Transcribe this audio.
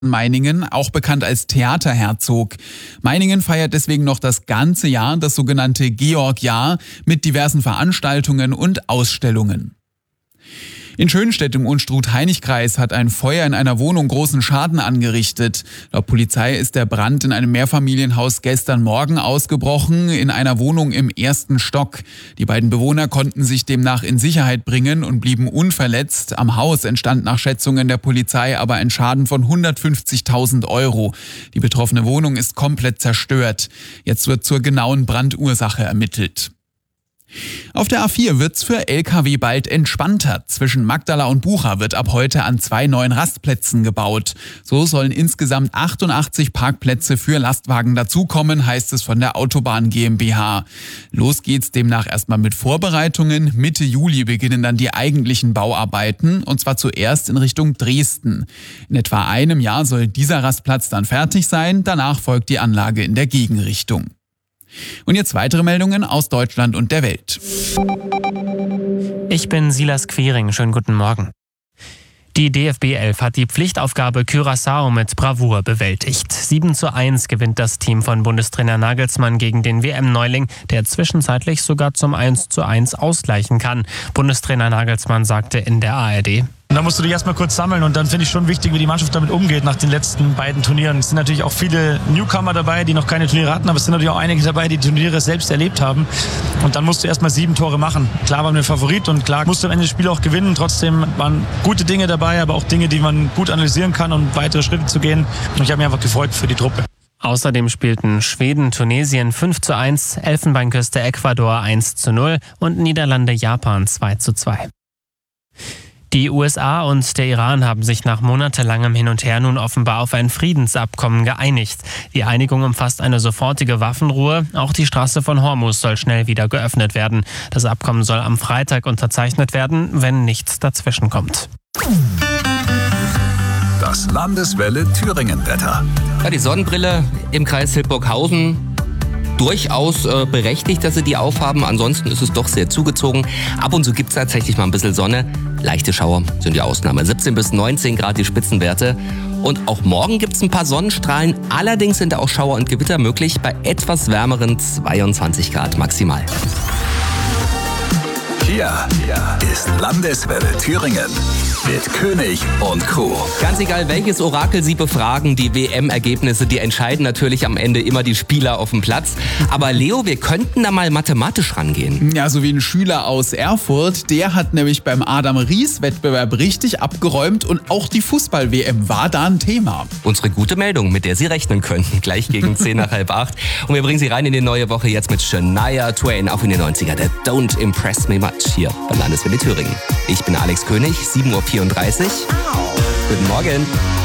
Meiningen, auch bekannt als Theaterherzog. Meiningen feiert deswegen noch das ganze Jahr das sogenannte Georg-Jahr mit diversen Veranstaltungen und Ausstellungen. In Schönstedt im Unstrut-Hainich-Kreis hat ein Feuer in einer Wohnung großen Schaden angerichtet. Laut Polizei ist der Brand in einem Mehrfamilienhaus gestern Morgen ausgebrochen, in einer Wohnung im 1. Stock. Die beiden Bewohner konnten sich demnach in Sicherheit bringen und blieben unverletzt. Am Haus entstand nach Schätzungen der Polizei aber ein Schaden von 150.000 €. Die betroffene Wohnung ist komplett zerstört. Jetzt wird zur genauen Brandursache ermittelt. Auf der A4 wird's für Lkw bald entspannter. Zwischen Magdala und Bucha wird ab heute an 2 neuen Rastplätzen gebaut. So sollen insgesamt 88 Parkplätze für Lastwagen dazukommen, heißt es von der Autobahn GmbH. Los geht's demnach erstmal mit Vorbereitungen. Mitte Juli beginnen dann die eigentlichen Bauarbeiten, und zwar zuerst in Richtung Dresden. In etwa einem Jahr soll dieser Rastplatz dann fertig sein. Danach folgt die Anlage in der Gegenrichtung. Und jetzt weitere Meldungen aus Deutschland und der Welt. Ich bin Silas Quering. Schönen guten Morgen. Die DFB 11 hat die Pflichtaufgabe Curaçao mit Bravour bewältigt. 7:1 gewinnt das Team von Bundestrainer Nagelsmann gegen den WM-Neuling, der zwischenzeitlich sogar zum 1:1 ausgleichen kann. Bundestrainer Nagelsmann sagte in der ARD: Da musst du dich erstmal kurz sammeln, und dann finde ich schon wichtig, wie die Mannschaft damit umgeht nach den letzten beiden Turnieren. Es sind natürlich auch viele Newcomer dabei, die noch keine Turniere hatten, aber es sind natürlich auch einige dabei, die Turniere selbst erlebt haben. Und dann musst du erstmal 7 Tore machen. Klar waren wir Favorit und klar musst du am Ende das Spiel auch gewinnen. Trotzdem waren gute Dinge dabei, aber auch Dinge, die man gut analysieren kann, um weitere Schritte zu gehen. Und ich habe mich einfach gefreut für die Truppe. Außerdem spielten Schweden, Tunesien 5:1, Elfenbeinküste, Ecuador 1:0 und Niederlande, Japan 2:2. Die USA und der Iran haben sich nach monatelangem Hin und Her nun offenbar auf ein Friedensabkommen geeinigt. Die Einigung umfasst eine sofortige Waffenruhe. Auch die Straße von Hormuz soll schnell wieder geöffnet werden. Das Abkommen soll am Freitag unterzeichnet werden, wenn nichts dazwischenkommt. Das Landeswelle Thüringen-Wetter. Ja, die Sonnenbrille im Kreis Hildburghausen durchaus berechtigt, dass sie die aufhaben. Ansonsten ist es doch sehr zugezogen. Ab und zu gibt es tatsächlich mal ein bisschen Sonne. Leichte Schauer sind die Ausnahme. 17 bis 19 Grad die Spitzenwerte. Und auch morgen gibt es ein paar Sonnenstrahlen. Allerdings sind da auch Schauer und Gewitter möglich bei etwas wärmeren 22 Grad maximal. Hier ist Landeswelle Thüringen mit König und Crew. Ganz egal, welches Orakel Sie befragen, die WM-Ergebnisse, die entscheiden natürlich am Ende immer die Spieler auf dem Platz. Aber Leo, wir könnten da mal mathematisch rangehen. Ja, so wie ein Schüler aus Erfurt, der hat nämlich beim Adam-Ries-Wettbewerb richtig abgeräumt, und auch die Fußball-WM war da ein Thema. Unsere gute Meldung, mit der Sie rechnen könnten, gleich gegen 7 nach halb 8. Und wir bringen Sie rein in die neue Woche jetzt mit Shania Twain, auf in die 90er, der Don't Impress Me Much hier bei Landeswelle Thüringen. Ich bin Alex König, 7:34 Uhr. Guten Morgen.